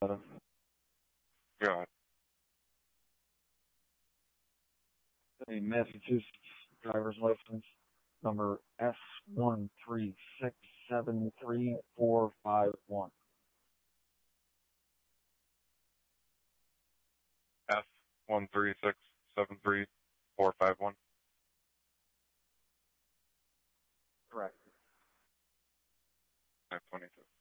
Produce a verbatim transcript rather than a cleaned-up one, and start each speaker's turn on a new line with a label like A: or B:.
A: Go ahead.
B: A Massachusetts driver's license number S one three six seven three four five one.
A: F one three six seven three four five one.
B: Correct.
A: five twenty-two.